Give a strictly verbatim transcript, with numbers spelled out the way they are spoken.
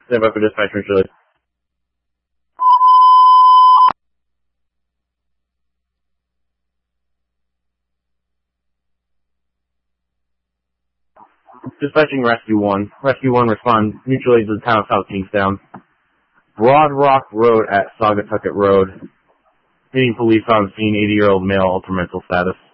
Stand by for dispatch, mutual aid. Dispatching Rescue one. Rescue one respond. Mutual aid to the town of South Kingstown. Broad Rock Road at Saugatucket Road. Meeting police on scene, eighty-year-old male, ultra mental status.